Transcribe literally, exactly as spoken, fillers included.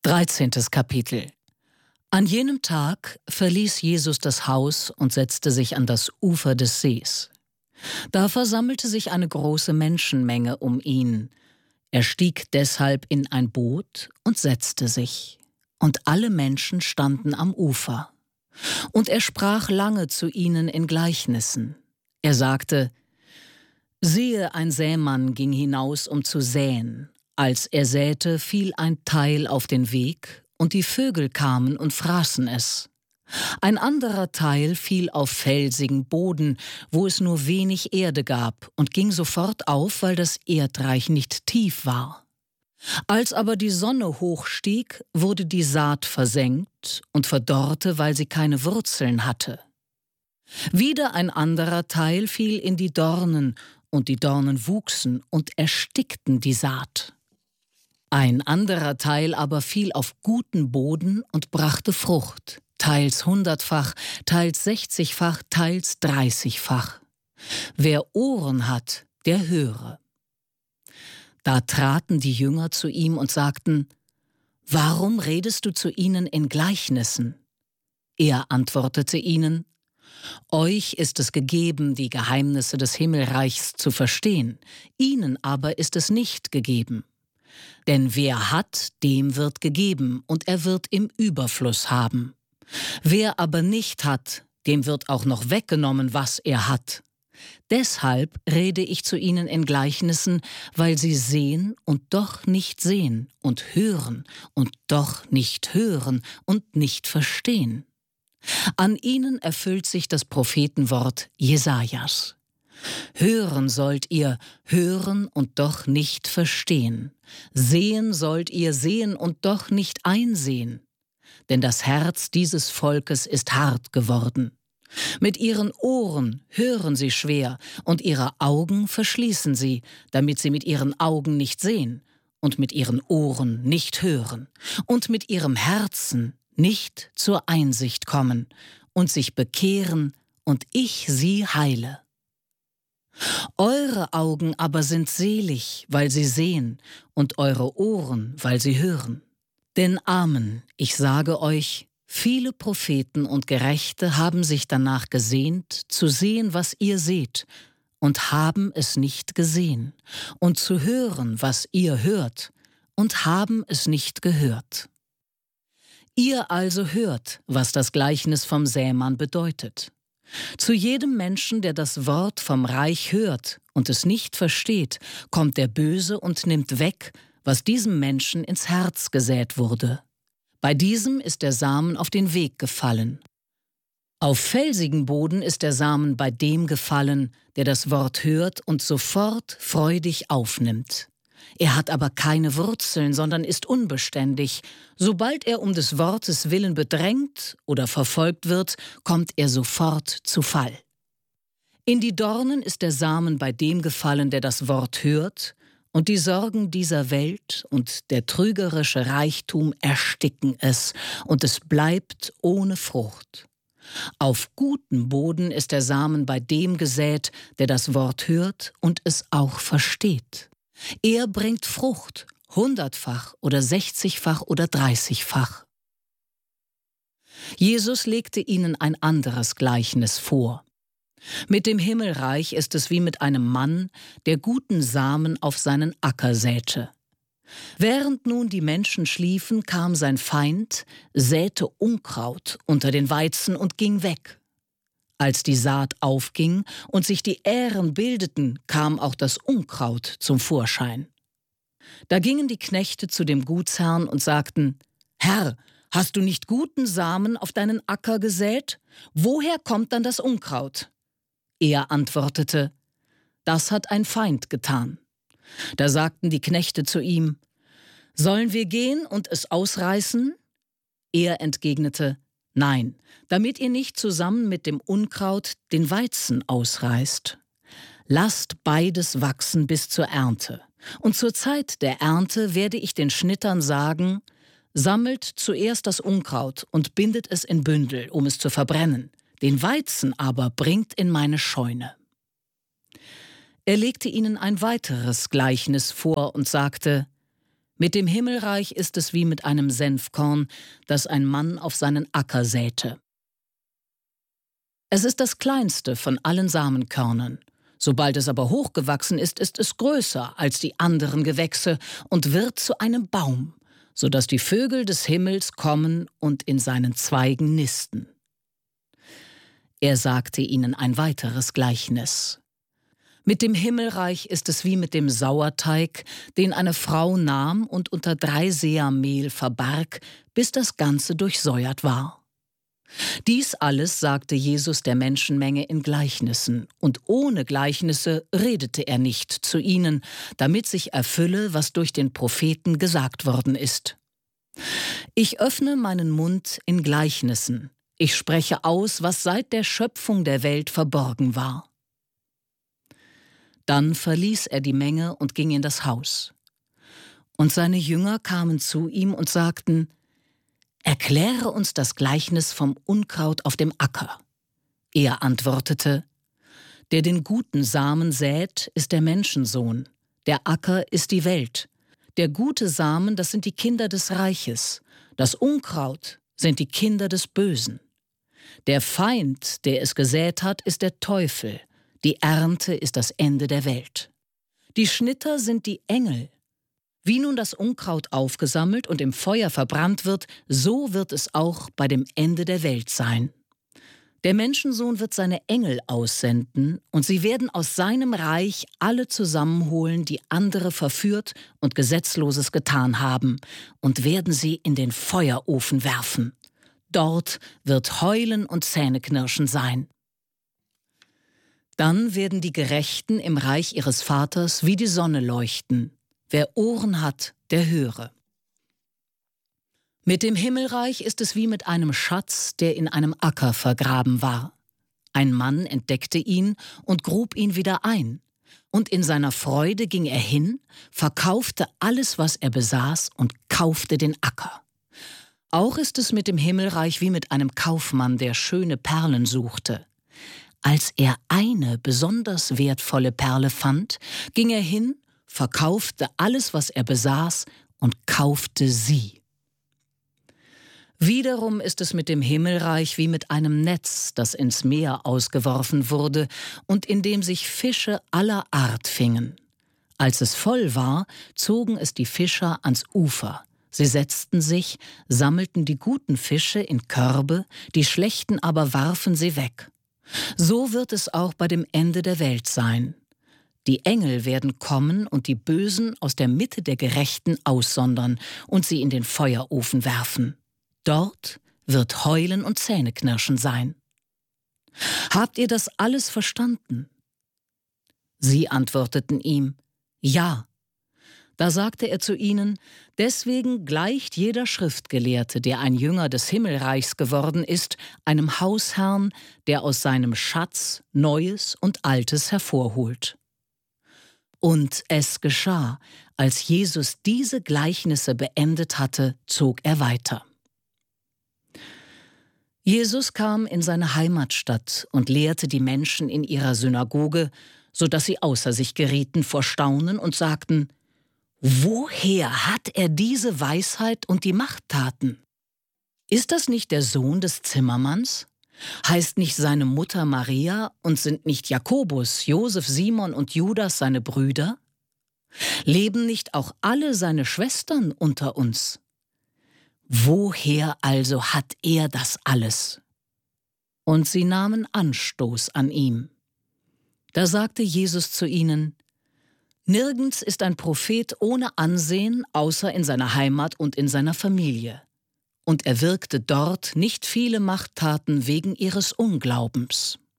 Dreizehntes Kapitel. An jenem Tag verließ Jesus das Haus und setzte sich an das Ufer des Sees. Da versammelte sich eine große Menschenmenge um ihn. Er stieg deshalb in ein Boot und setzte sich. Und alle Menschen standen am Ufer. Und er sprach lange zu ihnen in Gleichnissen. Er sagte: Siehe, ein Sämann ging hinaus, um zu säen. Als er säte, fiel ein Teil auf den Weg, und die Vögel kamen und fraßen es. Ein anderer Teil fiel auf felsigen Boden, wo es nur wenig Erde gab, und ging sofort auf, weil das Erdreich nicht tief war. Als aber die Sonne hochstieg, wurde die Saat versengt und verdorrte, weil sie keine Wurzeln hatte. Wieder ein anderer Teil fiel in die Dornen, und die Dornen wuchsen und erstickten die Saat. Ein anderer Teil aber fiel auf guten Boden und brachte Frucht, teils hundertfach, teils sechzigfach, teils dreißigfach. Wer Ohren hat, der höre. Da traten die Jünger zu ihm und sagten: Warum redest du zu ihnen in Gleichnissen? Er antwortete ihnen: Euch ist es gegeben, die Geheimnisse des Himmelreichs zu verstehen, ihnen aber ist es nicht gegeben. Denn wer hat, dem wird gegeben, und er wird im Überfluss haben. Wer aber nicht hat, dem wird auch noch weggenommen, was er hat. Deshalb rede ich zu ihnen in Gleichnissen, weil sie sehen und doch nicht sehen und hören und doch nicht hören und nicht verstehen. An ihnen erfüllt sich das Prophetenwort Jesajas. Hören sollt ihr, hören und doch nicht verstehen. Sehen sollt ihr, sehen und doch nicht einsehen. Denn das Herz dieses Volkes ist hart geworden. Mit ihren Ohren hören sie schwer, und ihre Augen verschließen sie, damit sie mit ihren Augen nicht sehen und mit ihren Ohren nicht hören und mit ihrem Herzen nicht zur Einsicht kommen und sich bekehren und ich sie heile. Eure Augen aber sind selig, weil sie sehen, und eure Ohren, weil sie hören. Denn Amen, ich sage euch, viele Propheten und Gerechte haben sich danach gesehnt, zu sehen, was ihr seht, und haben es nicht gesehen, und zu hören, was ihr hört, und haben es nicht gehört. Ihr also hört, was das Gleichnis vom Sämann bedeutet. Zu jedem Menschen, der das Wort vom Reich hört und es nicht versteht, kommt der Böse und nimmt weg, was diesem Menschen ins Herz gesät wurde. Bei diesem ist der Samen auf den Weg gefallen. Auf felsigen Boden ist der Samen bei dem gefallen, der das Wort hört und sofort freudig aufnimmt. Er hat aber keine Wurzeln, sondern ist unbeständig. Sobald er um des Wortes willen bedrängt oder verfolgt wird, kommt er sofort zu Fall. In die Dornen ist der Samen bei dem gefallen, der das Wort hört, und die Sorgen dieser Welt und der trügerische Reichtum ersticken es, und es bleibt ohne Frucht. Auf guten Boden ist der Samen bei dem gesät, der das Wort hört und es auch versteht. Er bringt Frucht, hundertfach oder sechzigfach oder dreißigfach. Jesus legte ihnen ein anderes Gleichnis vor. Mit dem Himmelreich ist es wie mit einem Mann, der guten Samen auf seinen Acker säte. Während nun die Menschen schliefen, kam sein Feind, säte Unkraut unter den Weizen und ging weg. Als die Saat aufging und sich die Ähren bildeten, kam auch das Unkraut zum Vorschein. Da gingen die Knechte zu dem Gutsherrn und sagten: Herr, hast du nicht guten Samen auf deinen Acker gesät? Woher kommt dann das Unkraut? Er antwortete: Das hat ein Feind getan. Da sagten die Knechte zu ihm: Sollen wir gehen und es ausreißen? Er entgegnete: Nein, damit ihr nicht zusammen mit dem Unkraut den Weizen ausreißt. Lasst beides wachsen bis zur Ernte. Und zur Zeit der Ernte werde ich den Schnittern sagen: Sammelt zuerst das Unkraut und bindet es in Bündel, um es zu verbrennen. Den Weizen aber bringt in meine Scheune. Er legte ihnen ein weiteres Gleichnis vor und sagte: Mit dem Himmelreich ist es wie mit einem Senfkorn, das ein Mann auf seinen Acker säte. Es ist das kleinste von allen Samenkörnern. Sobald es aber hochgewachsen ist, ist es größer als die anderen Gewächse und wird zu einem Baum, so dass die Vögel des Himmels kommen und in seinen Zweigen nisten. Er sagte ihnen ein weiteres Gleichnis. Mit dem Himmelreich ist es wie mit dem Sauerteig, den eine Frau nahm und unter drei Seer Mehl verbarg, bis das Ganze durchsäuert war. Dies alles sagte Jesus der Menschenmenge in Gleichnissen, und ohne Gleichnisse redete er nicht zu ihnen, damit sich erfülle, was durch den Propheten gesagt worden ist. Ich öffne meinen Mund in Gleichnissen, ich spreche aus, was seit der Schöpfung der Welt verborgen war. Dann verließ er die Menge und ging in das Haus. Und seine Jünger kamen zu ihm und sagten: »Erkläre uns das Gleichnis vom Unkraut auf dem Acker.« Er antwortete: »Der den guten Samen sät, ist der Menschensohn. Der Acker ist die Welt. Der gute Samen, das sind die Kinder des Reiches. Das Unkraut sind die Kinder des Bösen. Der Feind, der es gesät hat, ist der Teufel. Die Ernte ist das Ende der Welt. Die Schnitter sind die Engel. Wie nun das Unkraut aufgesammelt und im Feuer verbrannt wird, so wird es auch bei dem Ende der Welt sein. Der Menschensohn wird seine Engel aussenden, und sie werden aus seinem Reich alle zusammenholen, die andere verführt und Gesetzloses getan haben, und werden sie in den Feuerofen werfen. Dort wird Heulen und Zähneknirschen sein. Dann werden die Gerechten im Reich ihres Vaters wie die Sonne leuchten. Wer Ohren hat, der höre. Mit dem Himmelreich ist es wie mit einem Schatz, der in einem Acker vergraben war. Ein Mann entdeckte ihn und grub ihn wieder ein. Und in seiner Freude ging er hin, verkaufte alles, was er besaß, und kaufte den Acker. Auch ist es mit dem Himmelreich wie mit einem Kaufmann, der schöne Perlen suchte. Als er eine besonders wertvolle Perle fand, ging er hin, verkaufte alles, was er besaß, und kaufte sie. Wiederum ist es mit dem Himmelreich wie mit einem Netz, das ins Meer ausgeworfen wurde und in dem sich Fische aller Art fingen. Als es voll war, zogen es die Fischer ans Ufer. Sie setzten sich, sammelten die guten Fische in Körbe, die schlechten aber warfen sie weg. So wird es auch bei dem Ende der Welt sein. Die Engel werden kommen und die Bösen aus der Mitte der Gerechten aussondern und sie in den Feuerofen werfen. Dort wird Heulen und Zähneknirschen sein. Habt ihr das alles verstanden? Sie antworteten ihm: Ja. Da sagte er zu ihnen: Deswegen gleicht jeder Schriftgelehrte, der ein Jünger des Himmelreichs geworden ist, einem Hausherrn, der aus seinem Schatz Neues und Altes hervorholt. Und es geschah, als Jesus diese Gleichnisse beendet hatte, zog er weiter. Jesus kam in seine Heimatstadt und lehrte die Menschen in ihrer Synagoge, so dass sie außer sich gerieten vor Staunen und sagten: Woher hat er diese Weisheit und die Machttaten? Ist das nicht der Sohn des Zimmermanns? Heißt nicht seine Mutter Maria und sind nicht Jakobus, Josef, Simon und Judas seine Brüder? Leben nicht auch alle seine Schwestern unter uns? Woher also hat er das alles? Und sie nahmen Anstoß an ihm. Da sagte Jesus zu ihnen: Nirgends ist ein Prophet ohne Ansehen, außer in seiner Heimat und in seiner Familie. Und er wirkte dort nicht viele Machttaten wegen ihres Unglaubens.